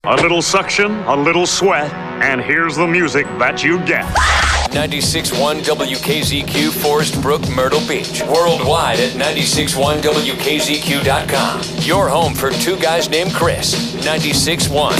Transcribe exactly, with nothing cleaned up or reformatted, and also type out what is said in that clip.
A little suction, a little sweat, and here's the music that you get. ninety-six point one W K Z Q, Forest Brook, Myrtle Beach. Worldwide at ninety-six point one W K Z Q dot com. Your home for two guys named Chris. ninety-six point one.